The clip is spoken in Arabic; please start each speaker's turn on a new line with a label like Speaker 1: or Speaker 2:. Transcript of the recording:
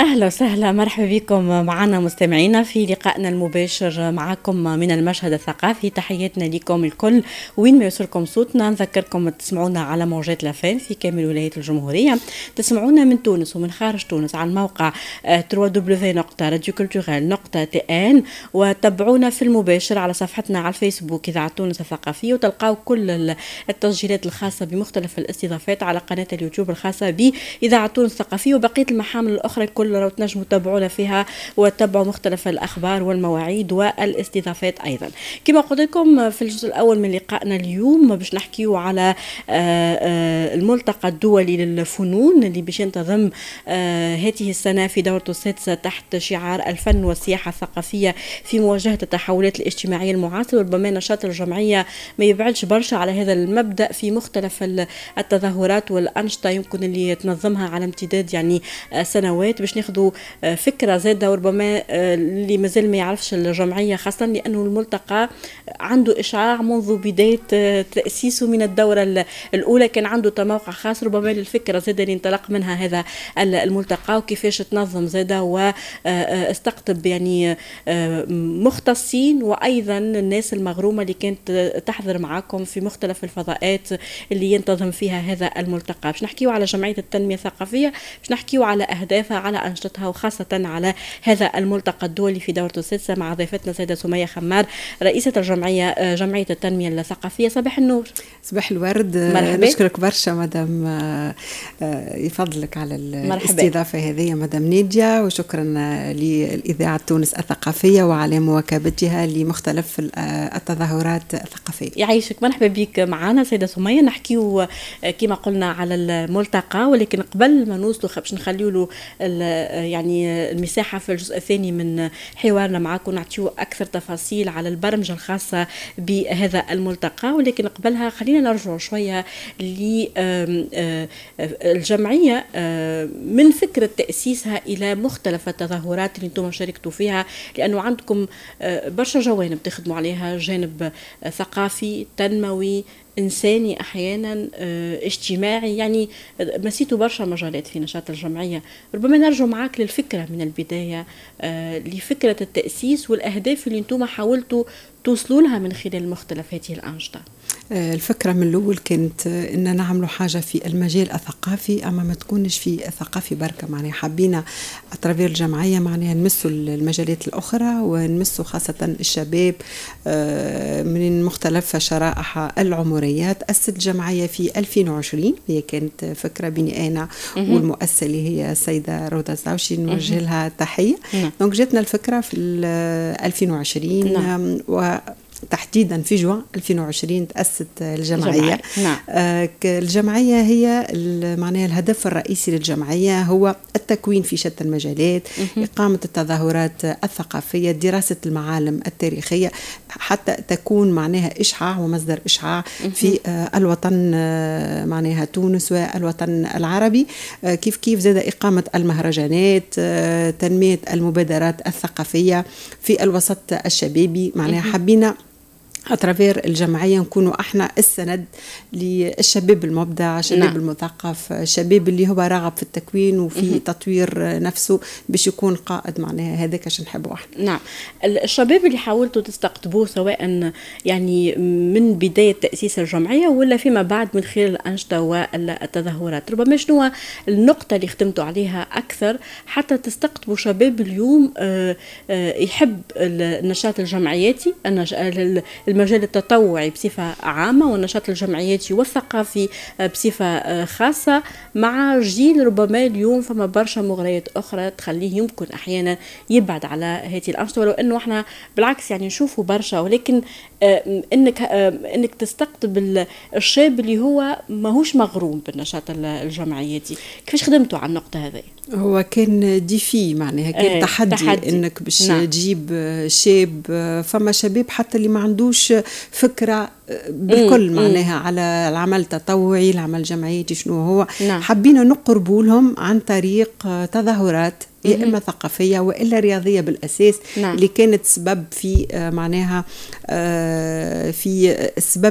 Speaker 1: أهلا وسهلا، مرحبا بكم معنا مستمعينا في لقائنا المباشر معكم من المشهد الثقافي. تحياتنا لكم الكل وين ما يوصلكم صوتنا. نذكركم تسمعونا على موجات لافين في كامل ولايات الجمهورية، تسمعونا من تونس ومن خارج تونس على الموقع www.radioculturel.tn، وتابعونا في المباشر على صفحتنا على الفيسبوك إذاعة تونس الثقافية، وتلقاو كل التسجيلات الخاصة بمختلف الاستضافات على قناة اليوتيوب الخاصة بإذاعة تونس الثقافية، وبقية المحامل الأخرى كل لو تنجموا تتابعونا فيها وتتابعوا مختلف الأخبار والمواعيد والاستضافات أيضا. كما قلت لكم في الجزء الأول من لقائنا اليوم باش نحكيو على الملتقى الدولي للفنون اللي باش ينتظم هذه السنة في دورته السادسة تحت شعار الفن والسياحة الثقافية في مواجهة التحولات الاجتماعية المعاصرة. وربما نشاط الجمعية ما يبعدش برشا على هذا المبدأ في مختلف التظاهرات والأنشطة يمكن اللي تنظمها على امتداد يعني سنوات، باش ناخذوا فكرة زادة. وربما اللي مازال ما يعرفش الجمعية، خاصة لأنه الملتقى عنده إشعاع منذ بداية تأسيسه من الدورة الأولى، كان عنده موقع خاص ربما للفكرة زادة اللي انطلق منها هذا الملتقى، وكيفاش تنظم زادة واستقطب يعني مختصين وأيضا الناس المغرومة اللي كانت تحضر معاكم في مختلف الفضاءات اللي ينتظم فيها هذا الملتقى. باش نحكيو على جمعية التنمية الثقافية، باش نحكيو على أهدافها، على أنشطتها، وخاصة على هذا الملتقى الدولي في دورته السادسة مع ضيفتنا سيدة سمية خمار رئيسة جمعية التنمية الثقافية. صباح النور.
Speaker 2: صباح الورد.
Speaker 1: مرحبا.
Speaker 2: نشكرك برشا مدام، يفضلك على الاستضافة هذه مدام نيديا، وشكرا للإذاعة تونس الثقافية وعلى مواكبتها لمختلف التظاهرات الثقافية.
Speaker 1: يعيشك، مرحبا بك معنا سيدة سمية. نحكيو كما قلنا على الملتقى، ولكن قبل ما نوصلوا باش نخليو له يعني المساحة في الجزء الثاني من حوارنا معكم، نعطيو أكثر تفاصيل على البرمجة الخاصة بهذا الملتقى. ولكن قبلها خلينا نرجع شوية للجمعية من فكرة تأسيسها إلى مختلف التظاهرات اللي انتم شاركتوا فيها، لأنه عندكم برشا جوانب تخدموا عليها، جانب ثقافي، تنموي، إنساني، أحيانا اجتماعي، يعني مسيتوا برشا مجالات في نشاط الجمعية. ربما نرجع معاك للفكرة من البداية، لفكرة التأسيس والأهداف اللي انتم حاولتوا توصلوا لها من خلال مختلف هذه الأنشطة.
Speaker 2: الفكرة من الأول كانت إن نعملوا حاجة في المجال الثقافي، أما ما تكونش في الثقافي بركة. معناها حبينا أترافير الجمعية معناها نمسوا المجالات الأخرى، ونمسوا خاصة الشباب من مختلف شرائح العمرية. تأسست الجمعية في 2020، هي كانت فكرة بيني أنا والمؤسسة اللي هي السيدة روضة الزاوشي، نوجه لها تحية. دونك جاتنا الفكرة في 2020 تحديدا في جوان 2020 تأسست الجمعية. الجمعية هي معناها الهدف الرئيسي للجمعية هو التكوين في شتى المجالات، إقامة التظاهرات الثقافية، دراسة المعالم التاريخية، حتى تكون معناها إشعاع ومصدر إشعاع في الوطن معناها تونس والوطن العربي. كيف زاد إقامة المهرجانات، تنمية المبادرات الثقافية في الوسط الشبابي. معناها حبينا أترافير الجمعية نكونوا احنا السند للشباب المبدع، الشباب المثقف، الشباب اللي هو راغب في التكوين وفي تطوير نفسه باش يكون قائد. معناها هذاك اش نحبه احنا.
Speaker 1: نعم، الشباب اللي حاولتوا تستقطبوه سواء يعني من بداية تأسيس الجمعية ولا فيما بعد من خلال الأنشطة والتظاهرات، ربما شنو النقطة اللي خدمتوا عليها أكثر حتى تستقطبوا شباب اليوم يحب النشاط الجمعياتي، المجال التطوعي بصفة عامة والنشاط الجمعياتي والثقافي بصفة خاصة، مع جيل ربما اليوم فما برشا مغريات أخرى تخليه يمكن أحيانا يبعد على هذه الأنشطة، ولو أنه احنا بالعكس يعني نشوفوا برشا. ولكن إنك تستقطب الشاب اللي هو ماهوش مغروم بالنشاط الجمعياتي، كيفاش خدمتوا على النقطة هذه؟
Speaker 2: هو كان ديفي، معناها كان تحدي انك باش تجيب شاب. فما شباب حتى اللي ما عندوش فكرة بالكل معناها على العمل التطوعي، العمل الجمعياتي شنو هو. حبينا نقربوا لهم عن طريق تظاهرات يا إما ثقافية وإلا رياضية بالأساس، اللي كانت سبب في معناها في السبب